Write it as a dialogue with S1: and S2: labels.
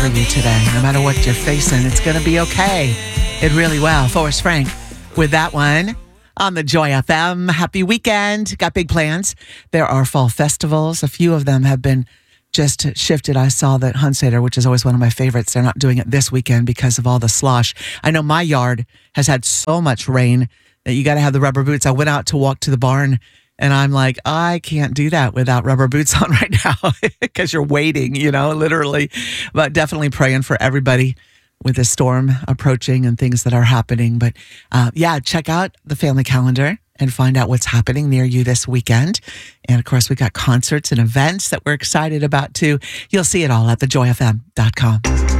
S1: over you today. No matter what you're facing, it's going to be okay. It really will. Forrest Frank with that one on the Joy FM. Happy weekend. Got big plans. There are fall festivals. A few of them have been just shifted. I saw that Hunsader, which is always one of my favorites, they're not doing it this weekend because of all the slosh. I know my yard has had so much rain that you got to have the rubber boots. I went out to walk to the barn and I'm like, I can't do that without rubber boots on right now because you're waiting, literally. But definitely praying for everybody with the storm approaching and things that are happening. But check out the family calendar and find out what's happening near you this weekend. And of course, we got concerts and events that we're excited about too. You'll see it all at thejoyfm.com.